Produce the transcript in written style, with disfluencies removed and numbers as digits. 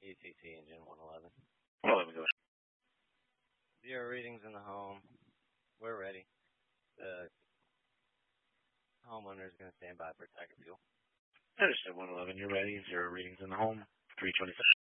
ETC engine 111. Well, let me go. Zero readings in the home. We're ready. The homeowner is going to stand by for Tiger Fuel. Understood. 111. You're ready. Zero readings in the home. 327.